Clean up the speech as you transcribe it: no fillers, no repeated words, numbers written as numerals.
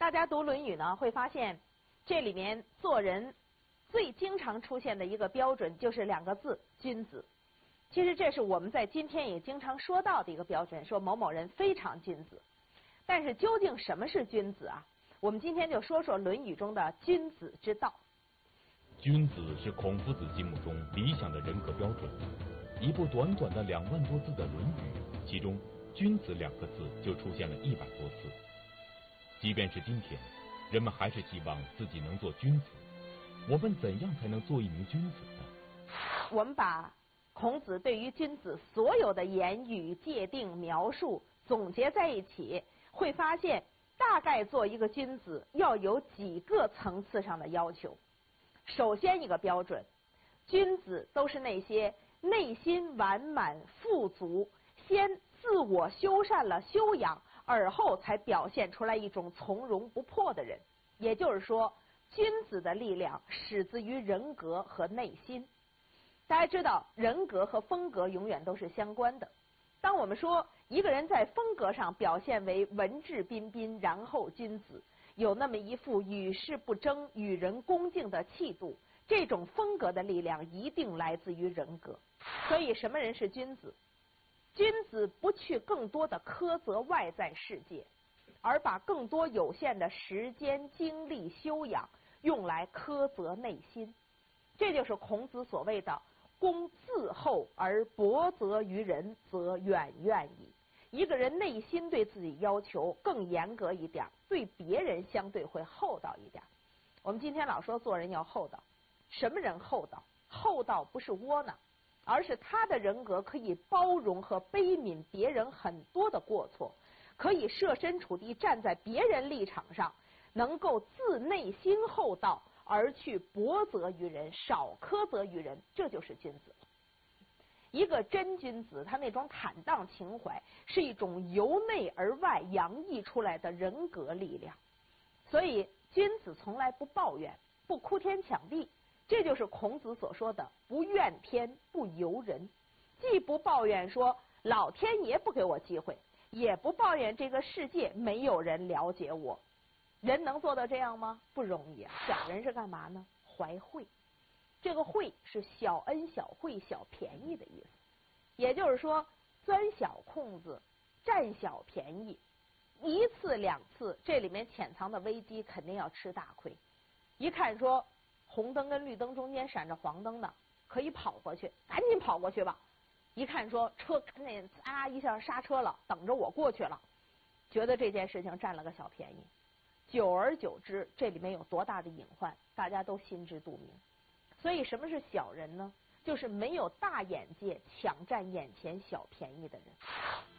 大家读《论语》呢，会发现这里面做人最经常出现的一个标准就是两个字：君子。其实这是我们在今天也经常说到的一个标准，说某某人非常君子。但是究竟什么是君子啊？我们今天就说说《论语》中的君子之道。 君子是孔夫子心目中理想的人格标准。一部短短的2万多字的《论语》，其中“君子”2个字就出现了100多次。即便是今天，人们还是希望自己能做君子。我们怎样才能做一名君子呢？ 我们把孔子对于君子所有的言语界定描述总结在一起，会发现大概做一个君子要有几个层次上的要求。首先一个标准，君子都是那些内心完满富足，先自我修缮了修养，而后才表现出来一种从容不迫的人。也就是说，君子的力量始自于人格和内心。大家知道，人格和风格永远都是相关的。当我们说一个人在风格上表现为文质彬彬，然后君子，有那么一副与世不争、与人恭敬的气度，这种风格的力量一定来自于人格。所以什么人是君子？君子不去更多的苛责外在世界，而把更多有限的时间、精力、修养用来苛责内心。这就是孔子所谓的公自厚而薄责于人，则远怨矣。一个人内心对自己要求更严格一点，对别人相对会厚道一点。我们今天老说做人要厚道，什么人厚道？厚道不是窝囊，而是他的人格可以包容和悲悯别人很多的过错，可以设身处地站在别人立场上，能够自内心厚道，而去薄责于人，少苛责于人，这就是君子。一个真君子，他那种坦荡情怀是一种由内而外洋溢出来的人格力量。所以君子从来不抱怨，不哭天抢地，这就是孔子所说的不怨天不尤人。既不抱怨说老天爷不给我机会，也不抱怨这个世界没有人了解我。人能做到这样吗？不容易啊。小人是干嘛呢？怀惠。这个惠是小恩小惠小便宜的意思，也就是说钻小空子占小便宜，一次两次这里面潜藏的危机肯定要吃大亏。一看说红灯跟绿灯中间闪着黄灯呢，可以跑过去，赶紧跑过去吧。一看说车赶紧啊一下刹车了，等着我过去了，觉得这件事情占了个小便宜。久而久之，这里面有多大的隐患，大家都心知肚明。所以什么是小人呢？就是没有大眼界，抢占眼前小便宜的人。